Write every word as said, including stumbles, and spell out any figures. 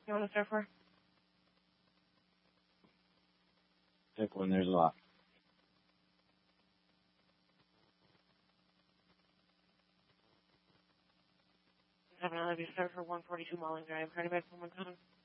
You want to start for? Pick one, there's a lot. Seven eleven, start for one forty-two Mulling Drive. Ready back for one time.